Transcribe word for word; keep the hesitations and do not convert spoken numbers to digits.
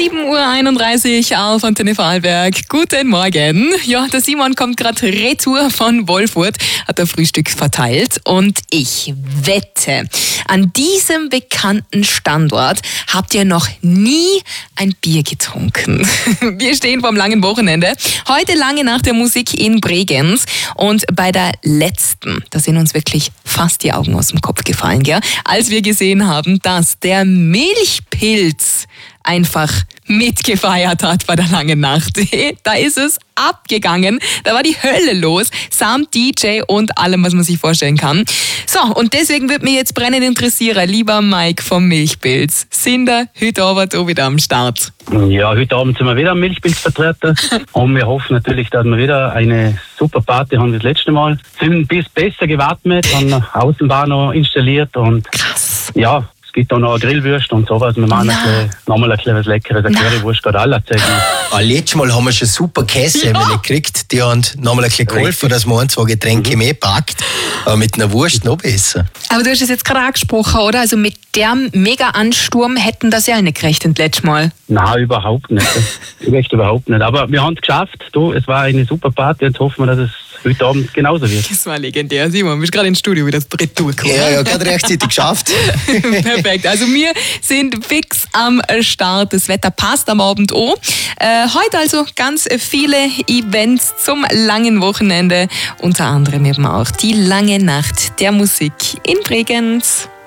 sieben Uhr einunddreißig auf Antenne Vorarlberg. Guten Morgen. Ja, der Simon kommt gerade retour von Wolfurt, hat ein Frühstück verteilt und ich wette, an diesem bekannten Standort habt ihr noch nie ein Bier getrunken. Wir stehen vom langen Wochenende. Heute lange nach der Musik in Bregenz und bei der letzten, da sind uns wirklich fast die Augen aus dem Kopf gefallen, gell? Als wir gesehen haben, dass der Milchpilz einfach mitgefeiert hat bei der langen Nacht. Da ist es abgegangen. Da war die Hölle los, samt D J und allem, was man sich vorstellen kann. So, und deswegen würde mich jetzt brennend interessieren, lieber Mike vom Milchpilz. Sind ihr heute Abend auch wieder am Start? Ja, heute Abend sind wir wieder am Milchpilz vertreten und wir hoffen natürlich, dass wir wieder eine super Party haben wie das letzte Mal. Sind ein bisschen besser gewappnet, haben eine Außenbahn noch installiert und Krass. Ja, es gibt auch noch eine Grillwurst und sowas. Wir machen ein nochmal ein bisschen was Leckeres. Eine Currywurst geht alle zeigen. Ah, letztes Mal haben wir schon super Käse Ja. gekriegt. Die haben nochmal ein bisschen geholfen, dass man ein, zwei Getränke Mhm. mehr packt. Aber mit einer Wurst noch besser. Aber du hast es jetzt gerade angesprochen, oder? Also mit dem Mega-Ansturm hätten das ja auch nicht gerechnet letztes Mal. Nein, überhaupt nicht. Echt überhaupt nicht. Aber wir haben es geschafft. Du, es war eine super Party und hoffen wir, dass es heute Abend genauso wird. Das war legendär. Simon, du bist gerade ins Studio wieder retour gekommen. Ja, ja, gerade rechtzeitig geschafft. Perfekt. Also wir sind fix am Start. Das Wetter passt am Abend auch. Äh, heute also ganz viele Events zum langen Wochenende. Unter anderem eben auch die lange Nacht der Musik in Bregenz.